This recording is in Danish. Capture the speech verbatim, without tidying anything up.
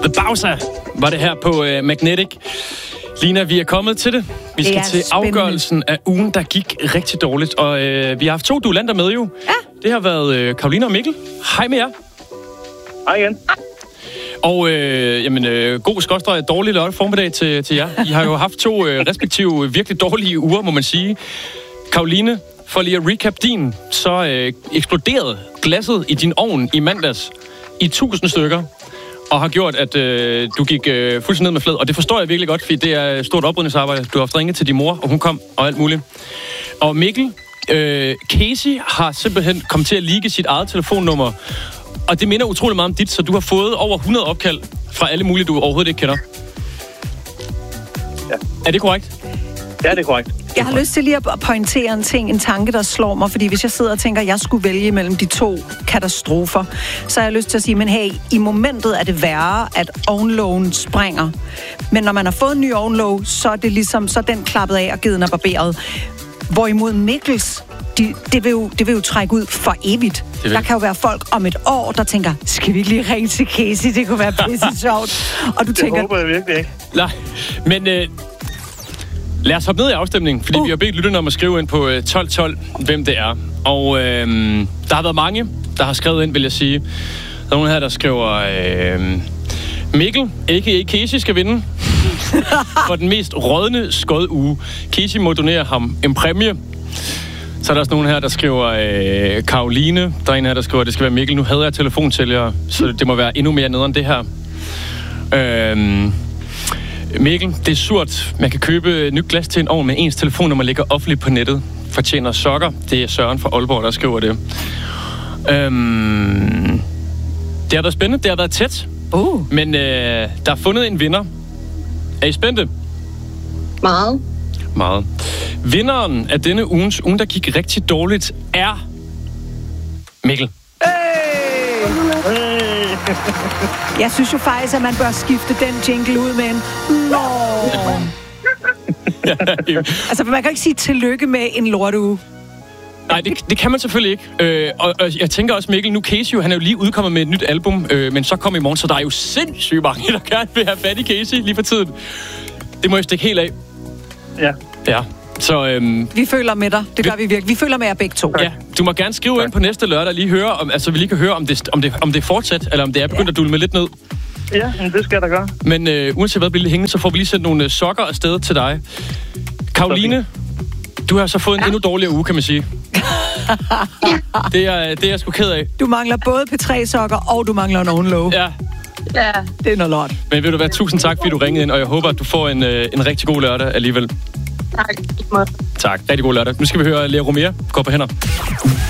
The Bowser var det her på uh, Magnetic. Lina, vi er kommet til det. Vi skal til spændende. Afgørelsen af ugen, der gik rigtig dårligt. Og uh, vi har haft to duellander med jo. Ja. Det har været uh, Karoline og Mikkel. Hej med jer. Hej igen. Og øh, jamen, øh, god skråstreg dårlig lørdag formiddag til, til jer. I har jo haft to øh, respektive virkelig dårlige uger, må man sige. Karoline, for lige at recap din, så øh, eksploderede glasset i din ovn i mandags i tusind stykker, og har gjort, at øh, du gik øh, fuldstændig ned med flad. Og det forstår jeg virkelig godt, fordi det er et stort oprydningsarbejde. Du har haft ringet til din mor, og hun kom, og alt muligt. Og Mikkel, øh, Casey har simpelthen kommet til at leake sit eget telefonnummer, og det minder utrolig meget om dit, så du har fået over hundrede opkald fra alle mulige, du overhovedet ikke kender. Ja. Er det korrekt? Ja, det er korrekt. Jeg har lyst til lige at pointere en ting, en tanke, der slår mig, fordi hvis jeg sidder og tænker, at jeg skulle vælge mellem de to katastrofer, så har jeg lyst til at sige, men hey, i momentet er det værre, at ovnlågen springer. Men når man har fået en ny ovnlåg, så er det ligesom, så er den klappet af, og geden er barberet. Hvorimod Mikkels, de, det, vil jo, det vil jo trække ud for evigt. Der kan jo være folk om et år, der tænker, skal vi ikke lige ringe til Casey? Det kunne være pisse sjovt. Og du det tænker, håber jeg virkelig ikke. Nej, men øh, lad os hoppe ned i afstemningen, fordi uh. vi har bedt lytterne om at skrive ind på øh, tolv tolv, hvem det er. Og øh, der har været mange, der har skrevet ind, vil jeg sige. Der er nogen her, der skriver, øh, Mikkel, a k a. Casey, skal vinde for den mest rådne skoduge. Casey må donere ham en præmie. Så er der også nogen her, der skriver øh, Karoline. Der er en her, der skriver, det skal være Mikkel. Nu havde jeg telefonsælger, så det må være endnu mere nederen det her. Øh, Mikkel, det er surt. Man kan købe nyt glas til en ovn med ens telefonnummer ligger offentligt på nettet. Fortjener sokker. Det er Søren fra Aalborg, der skriver det. Øh, det har været spændende. Det har været tæt. Uh. Men øh, der er fundet en vinder. Er I spændte? Meget. Meget. Vinderen af denne ugens ugen, der gik rigtig dårligt, er Mikkel. Hey! Jeg synes jo faktisk, at man bør skifte den jingle ud med en nå. Altså, man kan ikke sige tillykke med en lorteuge. Nej, det, det kan man selvfølgelig ikke. Øh, og, og jeg tænker også, Mikkel, nu Casey jo, han er jo lige udkommet med et nyt album, øh, men så kom i morgen, så der er jo sindssygt mange, der gerne vil have fat i Casey lige for tiden. Det må jeg stikke helt af. Ja. Ja. Så, øhm, vi føler med dig. Det gør vi virkelig. Vi føler med jer begge to. Ja, du må gerne skrive tak. Ind på næste lørdag og lige høre, om, altså vi lige kan høre, om det, om det, om det er fortsat, eller om det er begyndt ja. At dulme lidt ned. Ja, men det skal jeg da gøre. Men øh, uanset hvad bliver hængende, så får vi lige sendt nogle øh, sokker afsted til dig. Karoline, du har så fået en ja. Endnu dårligere uge, kan man sige. det, er, det er jeg sgu ked af. Du mangler både P tre sokker, og du mangler en ovenlåge. Ja. Ja, det er noget lort. Men vil du være, tusind tak, fordi du ringede ind, og jeg håber, at du får en, øh, en rigtig god lørdag alligevel. Tak. Tak. Rigtig god lørdag. Nu skal vi høre Lea Romea. Gå på hænder.